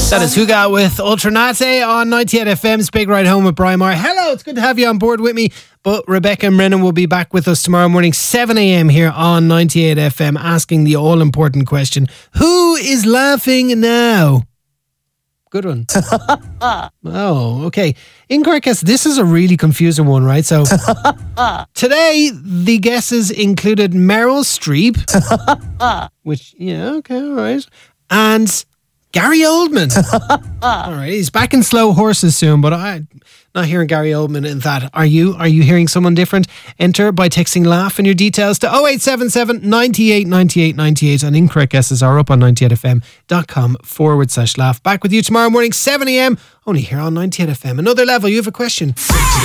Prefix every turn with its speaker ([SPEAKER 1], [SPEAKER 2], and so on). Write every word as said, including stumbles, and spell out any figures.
[SPEAKER 1] That is Huga with Ultranate on ninety-eight F M's Big Ride Home with Brian Maher. Hello, it's good to have you on board with me. But Rebecca and Brennan will be back with us tomorrow morning, seven a.m. here on ninety-eight F M, asking the all-important question, who is laughing now? Good one. Oh, okay. Incorrect guess. This is a really confusing one, right? So today, the guesses included Meryl Streep, which, yeah, okay, all right, and Gary Oldman. All right, he's back in Slow Horses soon, but I'm not hearing Gary Oldman in that. Are you? Are you hearing someone different? Enter by texting laugh and your details to oh eight seven seven, ninety-eight, ninety-eight, ninety-eight, and incorrect guesses are up on ninety-eight F M dot com forward slash laugh. Back with you tomorrow morning, seven a.m. only here on ninety-eight F M. Another level, you have a question.